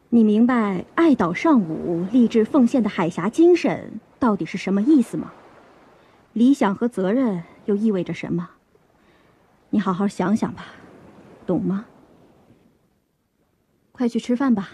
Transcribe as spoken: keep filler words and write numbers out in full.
你明白爱岛尚武、立志奉献的海峡精神到底是什么意思吗？理想和责任又意味着什么？你好好想想吧，懂吗？快去吃饭吧。